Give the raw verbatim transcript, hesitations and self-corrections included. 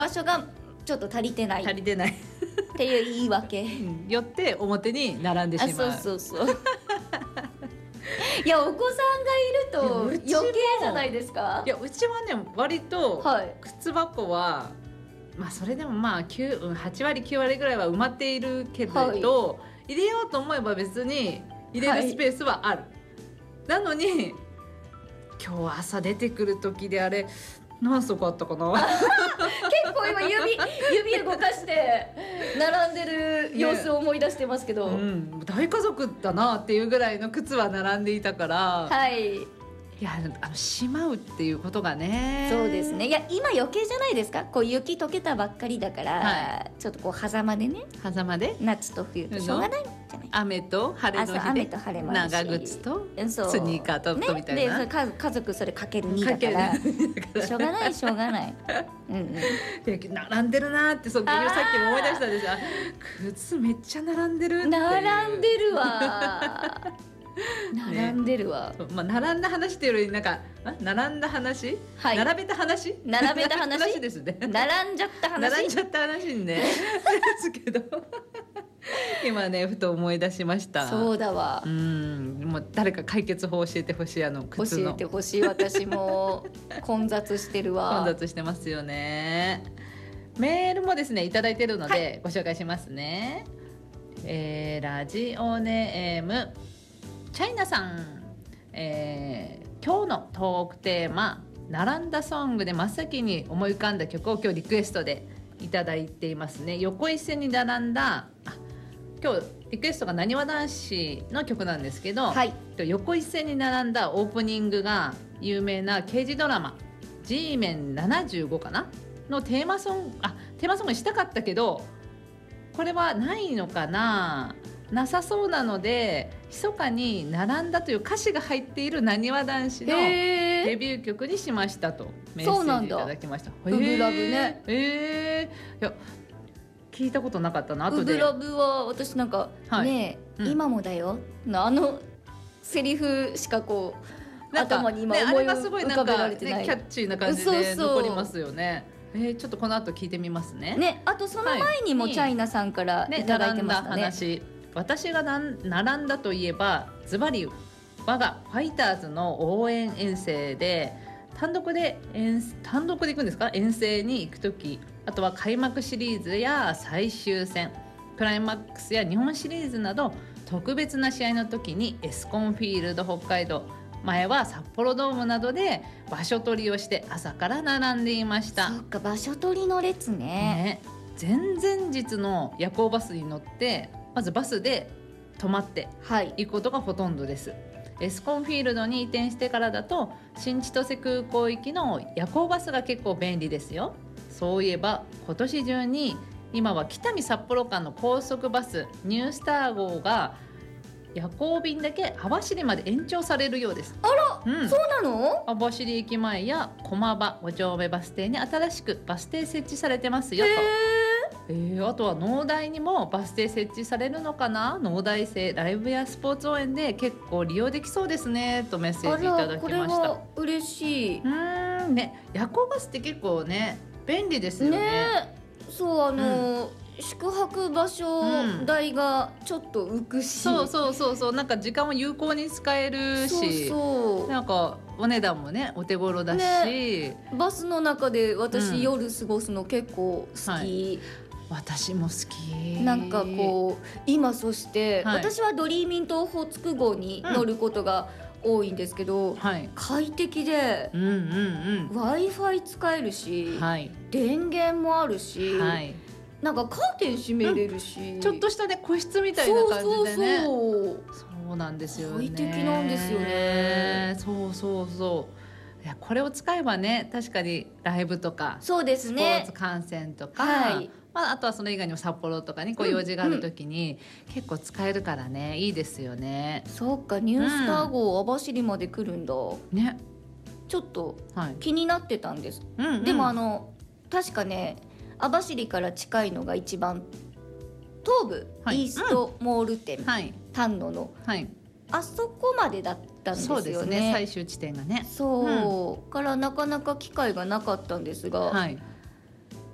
場所がちょっと足りてない足りてないっていう言い訳よって表に並んでしまう。 あ、そうそうそういや、お子さんがいるといやうちも余計じゃないですか。 いやうちはね割とはい靴箱は、まあそれでもまあきゅう、うん、はち割きゅう割ぐらいは埋まっているけれど、 はい入れようと思えば別に入れるスペースはある、はい、なのに今日朝出てくる時であれ何足あったかな結構今指指動かして並んでる様子を思い出してますけど、 ね、うん、大家族だなっていうぐらいの靴は並んでいたから、 はい、 いやあのしまうっていうことがね。 そうですね。いや今余計じゃないですか。こう雪溶けたばっかりだから、はい、ちょっとこう狭間でね、 狭間で夏と冬としょうがないじゃない。 雨と晴れの日で雨と晴れもあるし、 長靴とスニーカートップみたいな、 ね、でそれ家族それかけるにだからしょうがないしょうがないうん、うん、 並んでるなってそうさっきも思い出したんですよ。靴めっちゃ並んでるっていう。 並んでるわ並んでるわ、 ね、まあ、並んだ話っていうよりなんか並んだ話、はい、並べた話並べた話話ですね。 並んじゃった話並んじゃった話にねですけど今ねふと思い出しました。 そうだわ。 うん、もう誰か解決法教えてほしい。あの靴の教えてほしい。私も混雑してるわ。 混雑してますよね。メールもですねいただいてるのでご紹介しますね、はい、えー、ラジオネームチャイナさん、えー、今日のトークテーマ並んだソングで真っ先に思い浮かんだ曲を今日リクエストでいただいていますね。横一線に並んだ、あ、今日リクエストがなにわ男子の曲なんですけど、はい、横一線に並んだオープニングが有名な刑事ドラマ G メンななじゅうごかなのテーマソング、あ、テーマソングにしたかったけどこれはないのかな、なさそうなので密かに並んだという歌詞が入っているなにわ男子のデビュー曲にしましたとメッセージいただきました。 ブブラブね。 えー、いや聞いたことなかったな。後でブブラブは私なんか、はい、ねえ、うん、今もだよのあのセリフしかこう頭に今思い浮かべられてない、 ね、キャッチーな感じで残りますよね。えー、ちょっとこの後聞いてみますね。 ね、あとその前にもチャイナさんからいただいてましたね。 ね、並んだ話、私が並んだといえばズバリ我がファイターズの応援遠征で単独で遠単独で行くんですか、遠征に行くとき、あとは開幕シリーズや最終戦、クライマックスや日本シリーズなど特別な試合の時にエスコンフィールド北海道、前は札幌ドームなどで場所取りをして朝から並んでいました。 そっか、場所取りの列 ね, ね前々日の夜行バスに乗ってまずバスで泊まって行くことがほとんどです、はい、エスコンフィールドに移転してからだと新千歳空港行きの夜行バスが結構便利ですよ。そういえば今年中に今は北見札幌間の高速バスニュースター号が夜行便だけ網走まで延長されるようです。 あら、うん、そうなの？ 網走駅前や駒場五丁目バス停に新しくバス停設置されてますよと。えー、あとは農大にもバス停設置されるのかな。農大生ライブやスポーツ応援で結構利用できそうですねとメッセージいただきました。 これは嬉しい。 うーん、ね、夜行バスって結構ね便利ですよね。 ね、そう、あのーうん宿泊場所代がちょっと浮くし、 うん、そうそうそうそう、なんか時間を有効に使えるし、そうそう、なんかお値段もねお手頃だし、ね、 バスの中で私、うん、夜過ごすの結構好き、はい、 私も好き。 なんかこう今そして、はい、私はドリーミン東宝つく号に乗ることが多いんですけど、うん、はい、快適で、うんうんうん、Wi-Fi 使えるし、はい、電源もあるし、はい、なんかカーテン閉めれるし、 うん、ちょっとしたね個室みたいな感じでね。そうそうそう、そうなんですよね。 快適なんですよね。 そうそうそう。いやこれを使えばね、確かにライブとか、 そうですね、 スポーツ観戦とか、 はい、 まあ、あとはそれ以外にも札幌とかにこう用事がある時に結構使えるからね、いいですよね。 そうか、ニュースター号、うん、網走まで来るんだね。 ちょっと気になってたんです、はい、うんうん、でもあの確かね網走から近いのが一番東部、はい、イーストモール店、うん、はい、丹野の、はい、あそこまでだったんですよね。 そうですね、最終地点がね。 そう、うん、からなかなか機会がなかったんですが、はい、